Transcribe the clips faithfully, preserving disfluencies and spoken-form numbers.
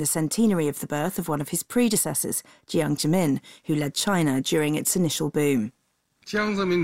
the centenary of the birth of one of his predecessors, Jiang Zemin, who led China during its initial boom. Comrade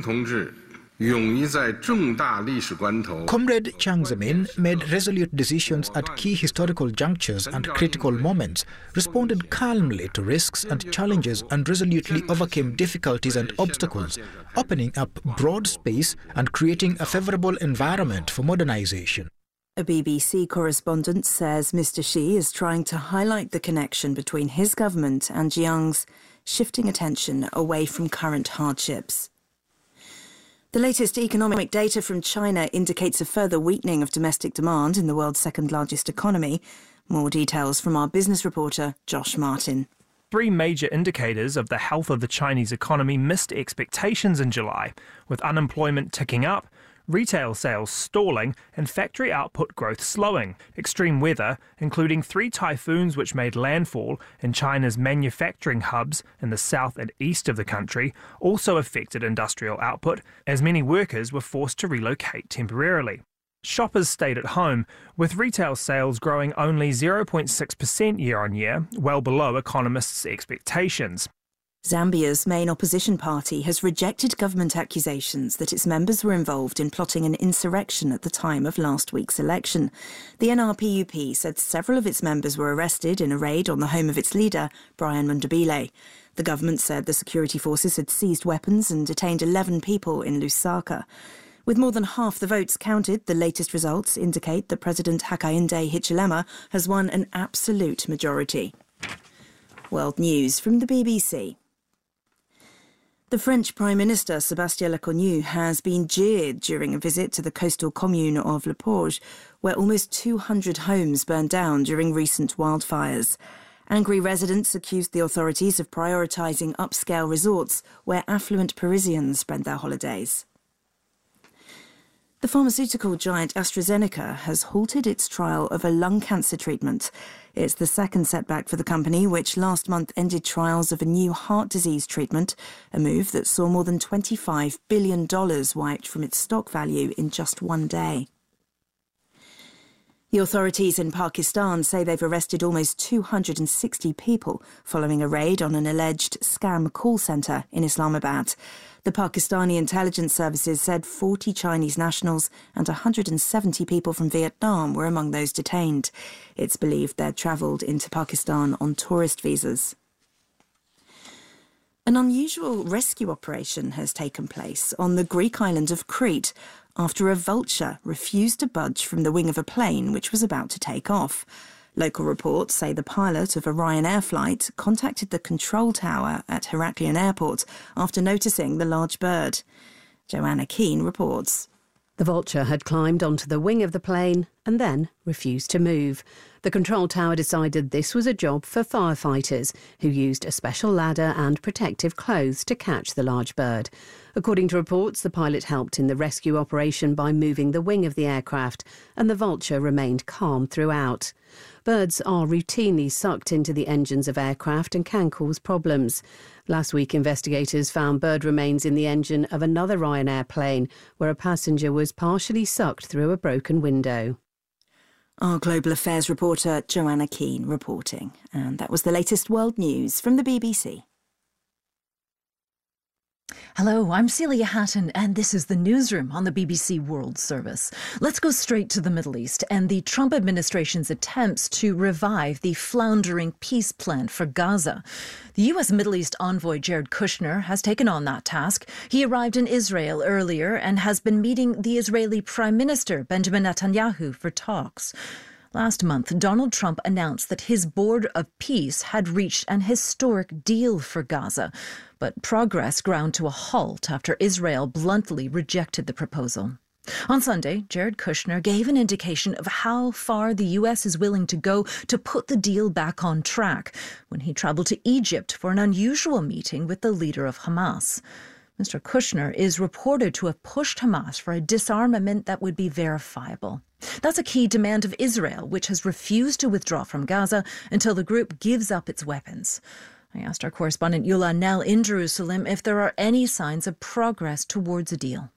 Jiang Zemin made resolute decisions at key historical junctures and critical moments, responded calmly to risks and challenges and resolutely overcame difficulties and obstacles, opening up broad space and creating a favourable environment for modernization. A B B C correspondent says Mister Xi is trying to highlight the connection between his government and Jiang's, shifting attention away from current hardships. The latest economic data from China indicates a further weakening of domestic demand in the world's second-largest economy. More details from our business reporter, Josh Martin. Three major indicators of the health of the Chinese economy missed expectations in July, with unemployment ticking up, retail sales stalling and factory output growth slowing. Extreme weather, including three typhoons which made landfall in China's manufacturing hubs in the south and east of the country, also affected industrial output, as many workers were forced to relocate temporarily. Shoppers stayed at home, with retail sales growing only zero point six percent year-on-year, well below economists' expectations. Zambia's main opposition party has rejected government accusations that its members were involved in plotting an insurrection at the time of last week's election. The N R P U P said several of its members were arrested in a raid on the home of its leader, Brian Mundabile. The government said the security forces had seized weapons and detained eleven people in Lusaka. With more than half the votes counted, the latest results indicate that President Hakainde Hichilema has won an absolute majority. World News from the B B C. The French Prime Minister, Sébastien Lecornu, has been jeered during a visit to the coastal commune of Le Porge, where almost two hundred homes burned down during recent wildfires. Angry residents accused the authorities of prioritising upscale resorts where affluent Parisians spend their holidays. The pharmaceutical giant AstraZeneca has halted its trial of a lung cancer treatment. It's the second setback for the company, which last month ended trials of a new heart disease treatment, a move that saw more than twenty-five billion dollars wiped from its stock value in just one day. The authorities in Pakistan say they've arrested almost two hundred sixty people following a raid on an alleged scam call centre in Islamabad. The Pakistani intelligence services said forty Chinese nationals and one hundred seventy people from Vietnam were among those detained. It's believed they'd travelled into Pakistan on tourist visas. An unusual rescue operation has taken place on the Greek island of Crete after a vulture refused to budge from the wing of a plane which was about to take off. Local reports say the pilot of a Ryanair flight contacted the control tower at Heraklion Airport after noticing the large bird. Joanna Keane reports. The vulture had climbed onto the wing of the plane and then refused to move. The control tower decided this was a job for firefighters, who used a special ladder and protective clothes to catch the large bird. According to reports, the pilot helped in the rescue operation by moving the wing of the aircraft, and the vulture remained calm throughout. Birds are routinely sucked into the engines of aircraft and can cause problems. Last week, investigators found bird remains in the engine of another Ryanair plane, where a passenger was partially sucked through a broken window. Our Global Affairs reporter Joanna Keane reporting. And that was the latest world news from the B B C. Hello, I'm Celia Hatton, and this is the Newsroom on the B B C World Service. Let's go straight to the Middle East and the Trump administration's attempts to revive the floundering peace plan for Gaza. The U S Middle East envoy Jared Kushner has taken on that task. He arrived in Israel earlier and has been meeting the Israeli Prime Minister Benjamin Netanyahu for talks. Last month, Donald Trump announced that his Board of Peace had reached an historic deal for Gaza, but progress ground to a halt after Israel bluntly rejected the proposal. On Sunday, Jared Kushner gave an indication of how far the U S is willing to go to put the deal back on track when he traveled to Egypt for an unusual meeting with the leader of Hamas. Mister Kushner is reported to have pushed Hamas for a disarmament that would be verifiable. That's a key demand of Israel, which has refused to withdraw from Gaza until the group gives up its weapons. I asked our correspondent Yula Nell in Jerusalem if there are any signs of progress towards a deal.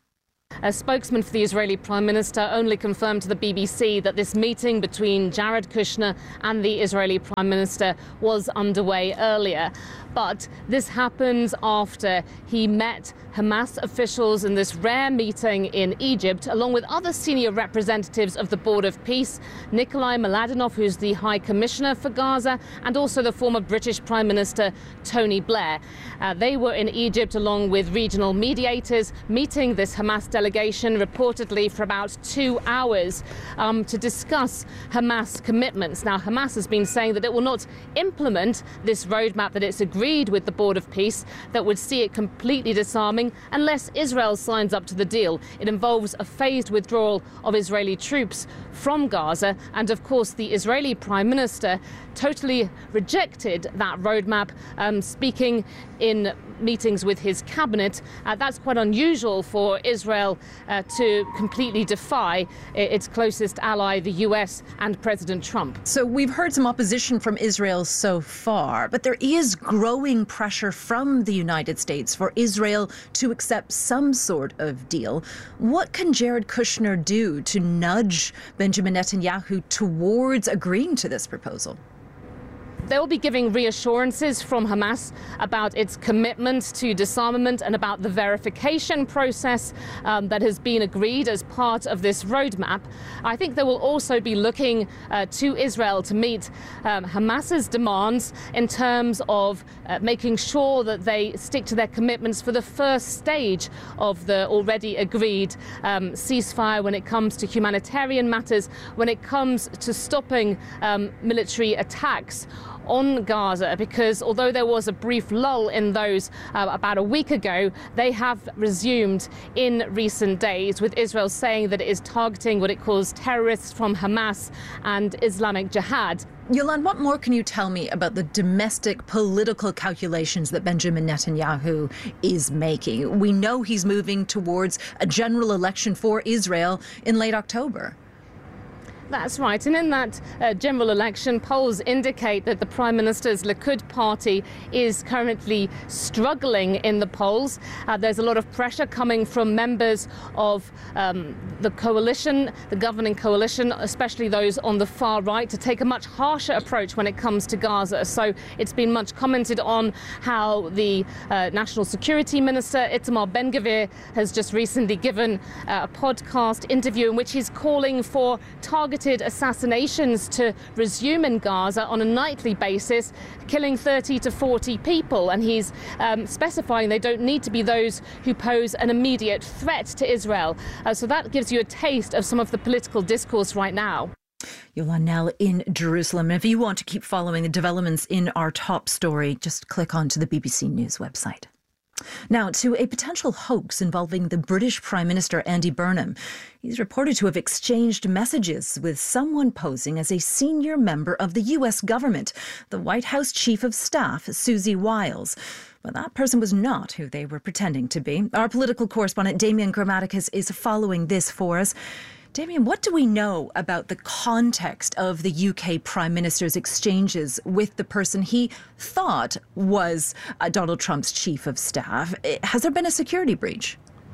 A spokesman for the Israeli Prime Minister only confirmed to the B B C that this meeting between Jared Kushner and the Israeli Prime Minister was underway earlier. But this happens after he met Hamas officials in this rare meeting in Egypt, along with other senior representatives of the Board of Peace, Nikolai Mladenov, who's the High Commissioner for Gaza, and also the former British Prime Minister Tony Blair. Uh, they were in Egypt along with regional mediators, meeting this Hamas delegation reportedly for about two hours um, to discuss Hamas commitments. Now, Hamas has been saying that it will not implement this roadmap that it's agreed with the Board of Peace that would see it completely disarming unless Israel signs up to the deal. It involves a phased withdrawal of Israeli troops from Gaza, and of course the Israeli Prime Minister totally rejected that roadmap, um, speaking in meetings with his cabinet. Uh, that's quite unusual for Israel uh, to completely defy its closest ally, the U S and President Trump. So we've heard some opposition from Israel so far, but there is growing pressure from the United States for Israel to accept some sort of deal. What can Jared Kushner do to nudge Benjamin Netanyahu towards agreeing to this proposal? They will be giving reassurances from Hamas about its commitment to disarmament and about the verification process um, that has been agreed as part of this roadmap. I think they will also be looking uh, to Israel to meet um, Hamas's demands in terms of uh, making sure that they stick to their commitments for the first stage of the already agreed um, ceasefire when it comes to humanitarian matters, when it comes to stopping um, military attacks on Gaza, because although there was a brief lull in those uh, about a week ago, they have resumed in recent days, with Israel saying that it is targeting what it calls terrorists from Hamas and Islamic Jihad. Yolande, what more can you tell me about the domestic political calculations that Benjamin Netanyahu is making? We know he's moving towards a general election for Israel in late October. That's right. And in that uh, general election, polls indicate that the Prime Minister's Likud party is currently struggling in the polls. Uh, there's a lot of pressure coming from members of um, the coalition, the governing coalition, especially those on the far right, to take a much harsher approach when it comes to Gaza. So it's been much commented on how the uh, National Security Minister, Itamar Ben-Gvir, has just recently given uh, a podcast interview in which he's calling for targeted assassinations to resume in Gaza on a nightly basis, killing thirty to forty people. And he's um, specifying they don't need to be those who pose an immediate threat to Israel. Uh, so that gives you a taste of some of the political discourse right now. Yolande Knell in Jerusalem. If you want to keep following the developments in our top story, just click onto the B B C News website. Now, to a potential hoax involving the British Prime Minister Andy Burnham. He's reported to have exchanged messages with someone posing as a senior member of the U S government, the White House Chief of Staff, Susie Wiles. But that person was not who they were pretending to be. Our political correspondent Damien Grammaticus is following this for us. Damien, what do we know about the context of the U K Prime Minister's exchanges with the person he thought was uh, Donald Trump's chief of staff? Has there been a security breach?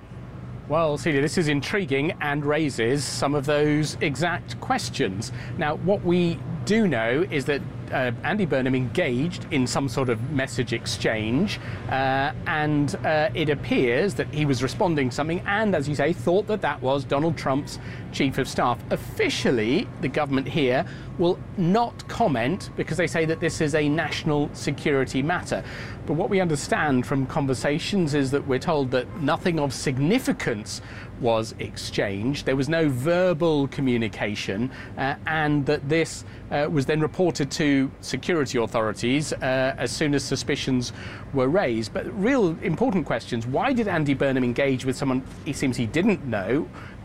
Well, Celia, this is intriguing and raises some of those exact questions. Now, what we do know is that uh, Andy Burnham engaged in some sort of message exchange, uh, and uh, it appears that he was responding to something and, as you say, thought that that was Donald Trump's chief of staff. Officially, the government here will not comment because they say that this is a national security matter. But what we understand from conversations is that we're told that nothing of significance was exchanged. There was no verbal communication, uh, and that this uh, was then reported to security authorities uh, as soon as suspicions were raised. But real important questions: why did Andy Burnham engage with someone he seems he didn't know?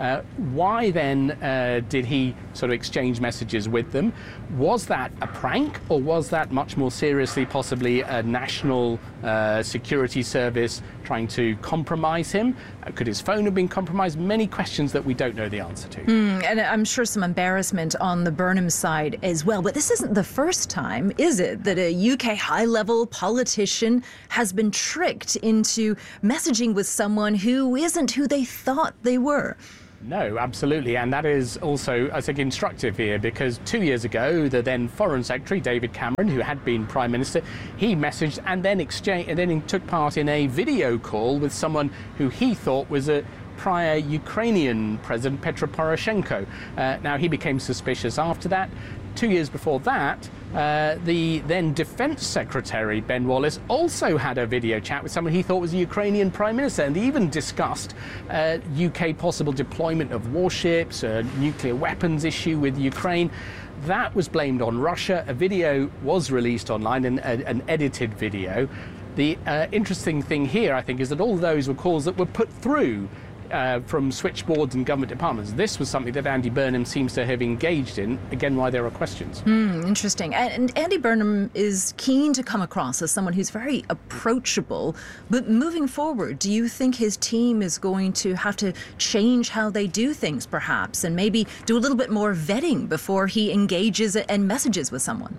Uh, why then uh, did he sort of exchange messages with them? Was that a prank, or was that much more seriously possibly a national uh, security service trying to compromise him? Uh, could his phone have been compromised? Many questions that we don't know the answer to. Mm, and I'm sure some embarrassment on the Burnham side as well. But this isn't the first time, is it, that a U K high-level politician has been tricked into messaging with someone who isn't who they thought they were? No, absolutely. And that is also, I think, instructive here, because two years ago, the then Foreign Secretary, David Cameron, who had been Prime Minister, he messaged and then exchanged, and then he took part in a video call with someone who he thought was a prior Ukrainian President, Petro Poroshenko. Uh, now, he became suspicious after that. Two years before that, uh, the then Defence Secretary, Ben Wallace, also had a video chat with someone he thought was a Ukrainian Prime Minister, and they even discussed uh, U K possible deployment of warships, a nuclear weapons issue with Ukraine. That was blamed on Russia. A video was released online, an, an edited video. The uh, interesting thing here, I think, is that all those were calls that were put through Uh, from switchboards and government departments. This was something that Andy Burnham seems to have engaged in, again, why there are questions. Mm, interesting. And, and Andy Burnham is keen to come across as someone who's very approachable. But moving forward, do you think his team is going to have to change how they do things, perhaps, and maybe do a little bit more vetting before he engages and messages with someone?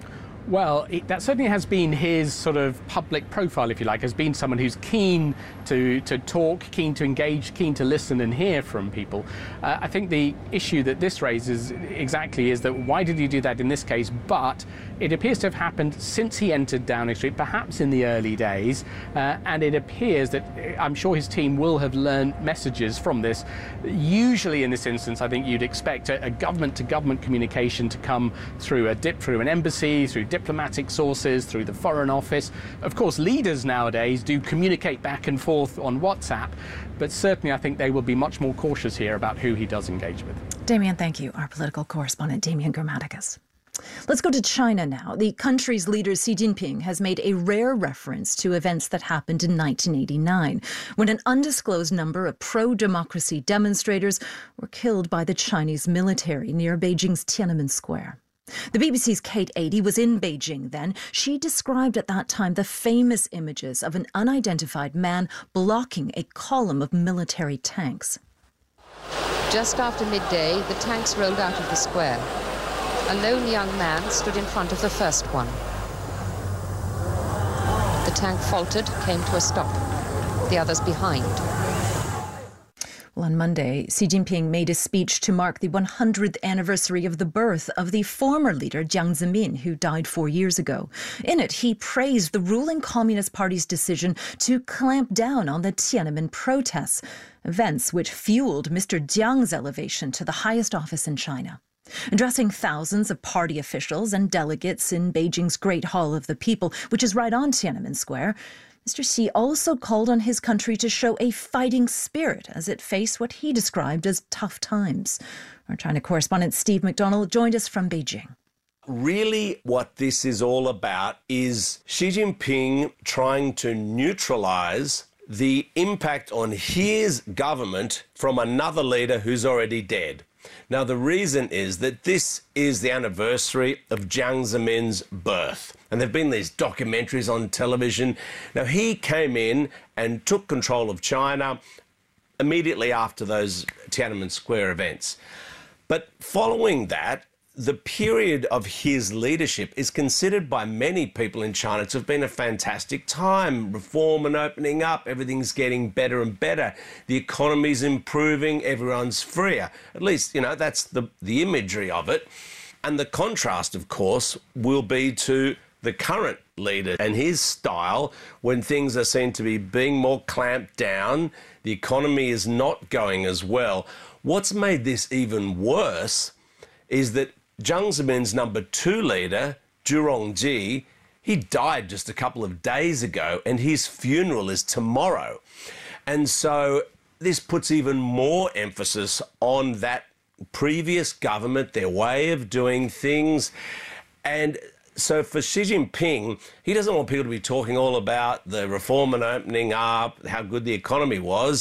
Well, it, that certainly has been his sort of public profile, if you like, has been someone who's keen to, to talk, keen to engage, keen to listen and hear from people. Uh, I think the issue that this raises exactly is that why did he do that in this case? But it appears to have happened since he entered Downing Street, perhaps in the early days, uh, and it appears that I'm sure his team will have learned messages from this. Usually in this instance, I think you'd expect a, a government-to-government communication to come through a dip, through an embassy, through diplomatic sources, through the Foreign Office. Of course, leaders nowadays do communicate back and forth on WhatsApp, but certainly I think they will be much more cautious here about who he does engage with. Damian, thank you. Our political correspondent, Damian Grammaticus. Let's go to China now. The country's leader, Xi Jinping, has made a rare reference to events that happened in nineteen eighty-nine, when an undisclosed number of pro-democracy demonstrators were killed by the Chinese military near Beijing's Tiananmen Square. The B B C's Kate Adie was in Beijing then. She described at that time the famous images of an unidentified man blocking a column of military tanks. Just after midday, the tanks rolled out of the square. A lone young man stood in front of the first one. The tank faltered, came to a stop. The others behind. Well, on Monday, Xi Jinping made a speech to mark the one hundredth anniversary of the birth of the former leader Jiang Zemin, who died four years ago. In it, he praised the ruling Communist Party's decision to clamp down on the Tiananmen protests, events which fueled Mister Jiang's elevation to the highest office in China. Addressing thousands of party officials and delegates in Beijing's Great Hall of the People, which is right on Tiananmen Square, Mister Xi also called on his country to show a fighting spirit as it faced what he described as tough times. Our China correspondent Steve McDonald joined us from Beijing. Really, what this is all about is Xi Jinping trying to neutralise the impact on his government from another leader who's already dead. Now, the reason is that this is the anniversary of Jiang Zemin's birth. And there have been these documentaries on television. Now, he came in and took control of China immediately after those Tiananmen Square events. But following that, the period of his leadership is considered by many people in China to have been a fantastic time. Reform and opening up, everything's getting better and better. The economy's improving, everyone's freer. At least, you know, that's the, the imagery of it. And the contrast, of course, will be to the current leader and his style when things are seen to be being more clamped down. The economy is not going as well. What's made this even worse is that Jiang Zemin's number two leader, Zhu Rongji, he died just a couple of days ago and his funeral is tomorrow. And so this puts even more emphasis on that previous government, their way of doing things. And so for Xi Jinping, he doesn't want people to be talking all about the reform and opening up, how good the economy was.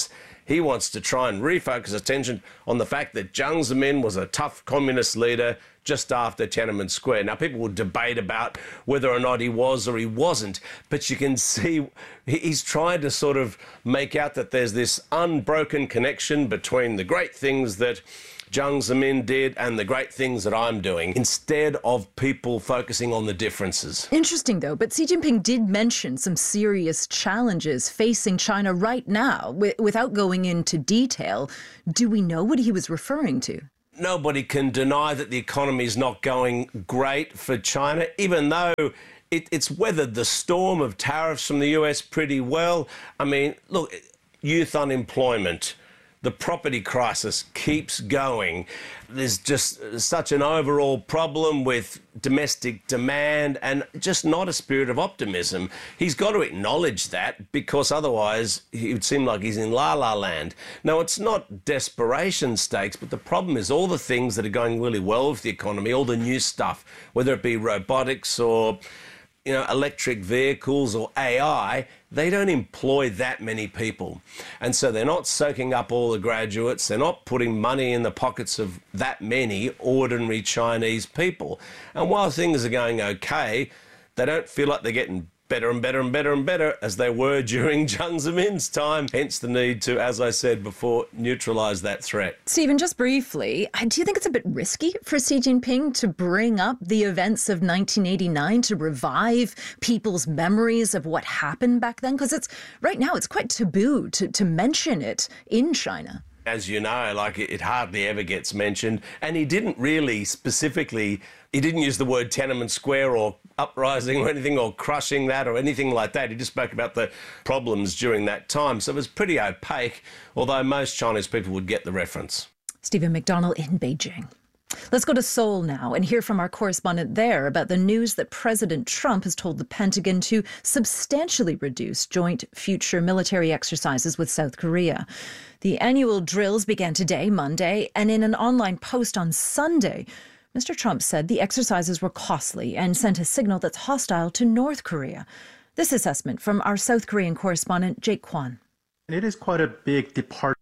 He wants to try and refocus attention on the fact that Jiang Zemin was a tough communist leader just after Tiananmen Square. Now, people will debate about whether or not he was or he wasn't, but you can see he's trying to sort of make out that there's this unbroken connection between the great things that Jiang Zemin did and the great things that I'm doing, instead of people focusing on the differences. Interesting, though, but Xi Jinping did mention some serious challenges facing China right now. W- without going into detail, do we know what he was referring to? Nobody can deny that the economy is not going great for China, even though it, it's weathered the storm of tariffs from the U S pretty well. I mean, look, youth unemployment, the property crisis keeps going. There's just such an overall problem with domestic demand and just not a spirit of optimism. He's got to acknowledge that, because otherwise it would seem like he's in la-la land. Now, it's not desperation stakes, but the problem is all the things that are going really well with the economy, all the new stuff, whether it be robotics or, you know, electric vehicles or A I, they don't employ that many people. And so they're not soaking up all the graduates. They're not putting money in the pockets of that many ordinary Chinese people. And while things are going okay, they don't feel like they're getting better and better and better and better as they were during Jiang Zemin's time. Hence the need to, as I said before, neutralise that threat. Stephen, just briefly, do you think it's a bit risky for Xi Jinping to bring up the events of nineteen eighty-nine to revive people's memories of what happened back then? Because it's right now it's quite taboo to, to mention it in China. As you know, like it hardly ever gets mentioned. And he didn't really specifically, he didn't use the word Tiananmen Square or uprising or anything, or crushing that or anything like that. He just spoke about the problems during that time. So it was pretty opaque, although most Chinese people would get the reference. Stephen McDonnell in Beijing. Let's go to Seoul now and hear from our correspondent there about the news that President Trump has told the Pentagon to substantially reduce joint future military exercises with South Korea. The annual drills began today, Monday, and in an online post on Sunday, Mister Trump said the exercises were costly and sent a signal that's hostile to North Korea. This assessment from our South Korean correspondent, Jake Kwan. It is quite a big departure